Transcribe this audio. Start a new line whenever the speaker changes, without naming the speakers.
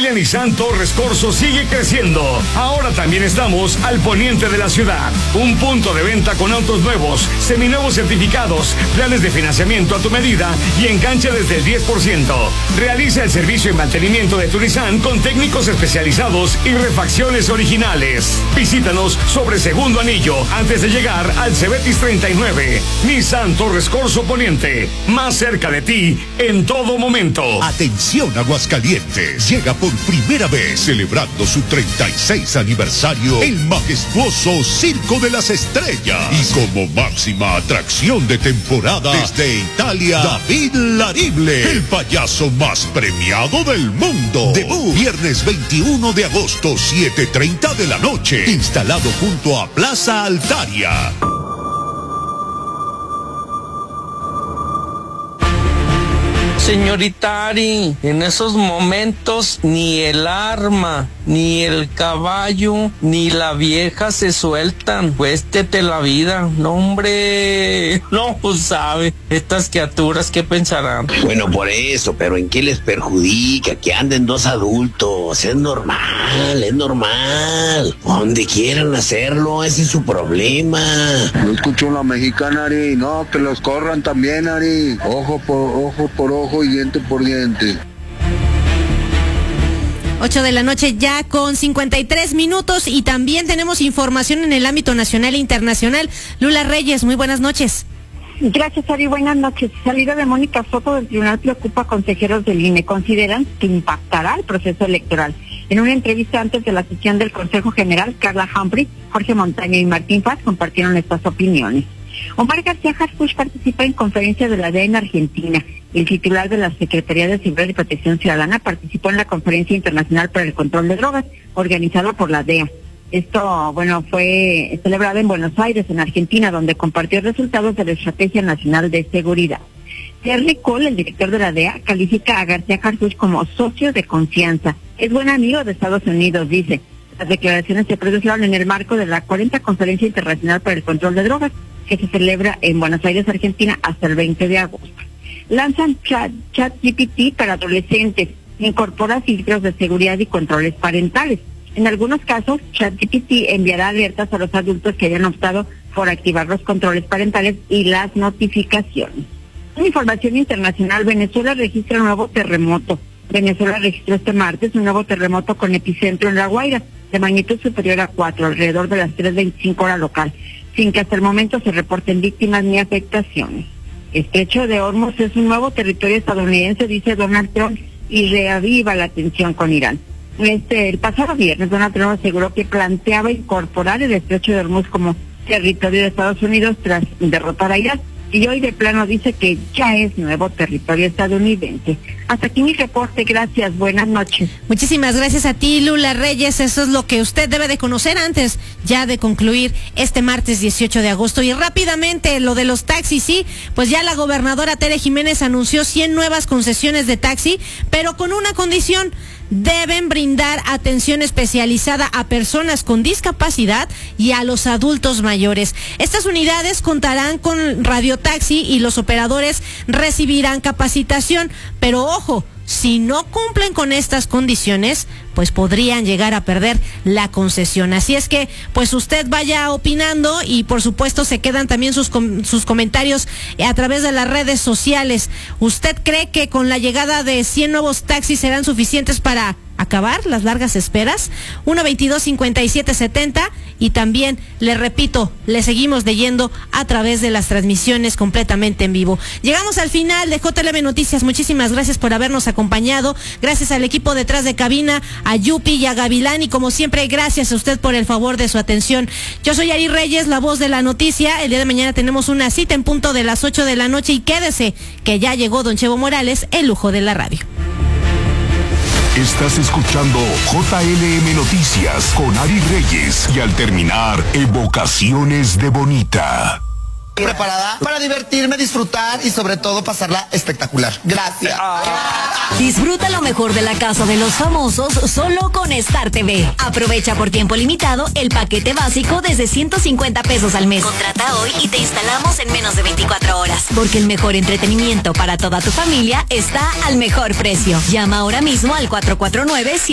familia Nissan Torres Corzo sigue creciendo. Ahora también estamos al poniente de la ciudad. Un punto de venta con autos nuevos, seminuevos certificados, planes de financiamiento a tu medida y enganche desde el 10%. Realiza el servicio y mantenimiento de tu Nissan con técnicos especializados y refacciones originales. Visítanos sobre Segundo Anillo antes de llegar al Cebetis 39. Nissan Torres Corzo Poniente, más cerca de ti en todo momento.
Atención Aguascalientes, llega por primera vez celebrando su 36 aniversario el majestuoso Circo de las Estrellas y como máxima atracción de temporada desde Italia, David Larible, el payaso más premiado del mundo. Debut viernes 21 de agosto, 7:30 de la noche, instalado junto a Plaza Altaria.
Señorita Ari, en esos momentos ni el arma, ni el caballo, ni la vieja se sueltan. Cuéstete la vida. No, hombre, no sabe. Estas criaturas, ¿qué pensarán?
Bueno, por eso, pero ¿en qué les perjudica que anden dos adultos? Es normal, es normal. Donde quieran hacerlo, ese es su problema.
No escuchó la mexicana, Ari. No, que los corran también, Ari. Ojo por ojo y diente por diente.
8 de la noche ya con 53 minutos y también tenemos información en el ámbito nacional e internacional. Lula Reyes, muy buenas noches.
Gracias, Ari. Buenas noches. Salida de Mónica Soto del tribunal preocupa a consejeros del INE. Consideran que impactará el proceso electoral. En una entrevista antes de la sesión del Consejo General, Carla Humphrey, Jorge Montaño y Martín Paz compartieron estas opiniones. Omar García Harfuch participa en conferencia de la DEA en Argentina. El titular de la Secretaría de Seguridad y Protección Ciudadana participó en la Conferencia Internacional para el Control de Drogas, organizada por la DEA. Esto, fue celebrado en Buenos Aires, en Argentina, donde compartió resultados de la Estrategia Nacional de Seguridad. Terry Cole, el director de la DEA, califica a García Harfuch como socio de confianza. Es buen amigo de Estados Unidos, dice. Las declaraciones se produjeron en el marco de la 40 Conferencia Internacional para el Control de Drogas, que se celebra en Buenos Aires, Argentina, hasta el 20 de agosto. Lanzan ChatGPT para adolescentes, incorpora filtros de seguridad y controles parentales. En algunos casos, ChatGPT enviará alertas a los adultos que hayan optado por activar los controles parentales y las notificaciones. En información internacional, Venezuela registra un nuevo terremoto. Venezuela registró este martes un nuevo terremoto con epicentro en La Guaira, de magnitud superior a 4, alrededor de las 3:25 hora local, sin que hasta el momento se reporten víctimas ni afectaciones. Estrecho de Hormuz es un nuevo territorio estadounidense, dice Donald Trump, y reaviva la tensión con Irán. El pasado viernes, Donald Trump aseguró que planteaba incorporar el Estrecho de Hormuz como territorio de Estados Unidos tras derrotar a Irán. Y hoy de plano dice que ya es nuevo territorio estadounidense. Hasta aquí mi reporte, gracias, buenas noches.
Muchísimas gracias a ti, Lula Reyes. Eso es lo que usted debe de conocer antes ya de concluir este martes 18 de agosto. Y rápidamente, lo de los taxis, sí, pues ya la gobernadora Tere Jiménez anunció 100 nuevas concesiones de taxi, pero con una condición: deben brindar atención especializada a personas con discapacidad y a los adultos mayores. Estas unidades contarán con radiotaxi y los operadores recibirán capacitación, pero ojo, si no cumplen con estas condiciones, pues podrían llegar a perder la concesión. Así es que, pues usted vaya opinando y por supuesto se quedan también sus comentarios a través de las redes sociales. ¿Usted cree que con la llegada de 100 nuevos taxis serán suficientes para acabar las largas esperas? 1-22-57-70 y también, le repito, le seguimos leyendo a través de las transmisiones completamente en vivo. Llegamos al final de JLM Noticias. Muchísimas gracias por habernos acompañado. Gracias al equipo detrás de cabina, a Yupi y a Gavilán, y como siempre, gracias a usted por el favor de su atención. Yo soy Ari Reyes, la voz de la noticia. El día de mañana tenemos una cita en punto de las 8 de la noche y quédese que ya llegó don Chevo Morales, el lujo de la radio.
Estás escuchando JLM Noticias con Ari Reyes y al terminar, Evocaciones de Bonita.
Preparada para divertirme, disfrutar y sobre todo pasarla espectacular. Gracias.
Disfruta lo mejor de la casa de los famosos solo con Star TV. Aprovecha por tiempo limitado el paquete básico desde 150 pesos al mes. Contrata hoy y te instalamos en menos de 24 horas. Porque el mejor entretenimiento para toda tu familia está al mejor precio. Llama ahora mismo al 449